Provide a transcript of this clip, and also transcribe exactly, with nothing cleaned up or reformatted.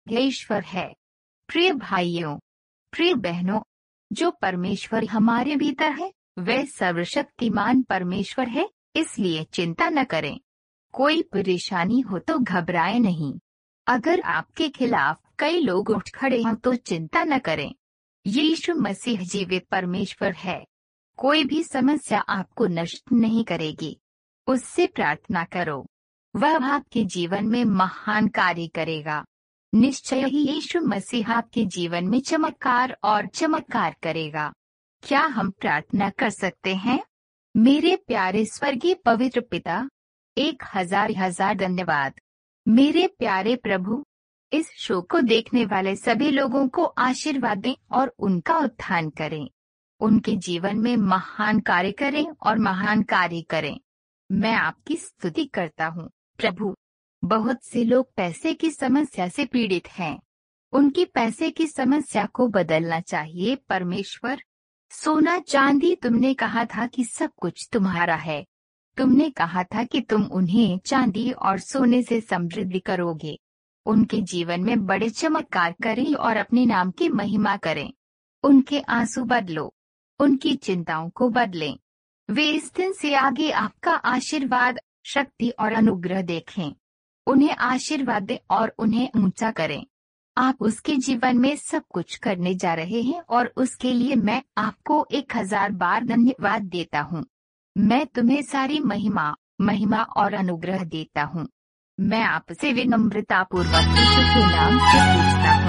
आराध्य ईश्वर है। प्रिय भाइयों, प्रिय बहनों, जो परमेश्वर हमारे भीतर है वह सर्वशक्तिमान परमेश्वर है, इसलिए चिंता न करें। कोई परेशानी हो तो घबराएं नहीं। अगर आपके खिलाफ कई लोग उठ खड़े हों तो चिंता न करें। यीशु मसीह जीवित परमेश्वर है। कोई भी समस्या आपको नष्ट नहीं करेगी। उससे प्रार्थना करो, वह आपके जीवन में महान कार्य करेगा। निश्चय ही यीशु मसीह आपके जीवन में चमत्कार और चमत्कार करेगा। क्या हम प्रार्थना कर सकते हैं? मेरे प्यारे स्वर्गीय पवित्र पिता, एक हजार हजार धन्यवाद। मेरे प्यारे प्रभु, इस शो को देखने वाले सभी लोगों को आशीर्वाद दें और उनका उत्थान करें। उनके जीवन में महान कार्य करें और महान कार्य करें। मैं आपकी स्तुति करता हूँ प्रभु। बहुत से लोग पैसे की समस्या से पीड़ित हैं। उनकी पैसे की समस्या को बदलना चाहिए परमेश्वर। सोना चांदी तुमने कहा था कि सब कुछ तुम्हारा है। तुमने कहा था कि तुम उन्हें चांदी और सोने से समृद्धि करोगे। उनके जीवन में बड़े चमत्कार करें और अपने नाम की महिमा करें। उनके आंसू बदलो, उनकी चिंताओं को बदलें। वे इस दिन से आगे आपका आशीर्वाद, शक्ति और अनुग्रह देखें। उन्हें आशीर्वाद दें और उन्हें ऊंचा करें। आप उसके जीवन में सब कुछ करने जा रहे हैं और उसके लिए मैं आपको एक हजार बार धन्यवाद देता हूँ। मैं तुम्हें सारी महिमा, महिमा और अनुग्रह देता हूँ। मैं आपसे विनम्रतापूर्वक यीशु के नाम से पूछता हूँ।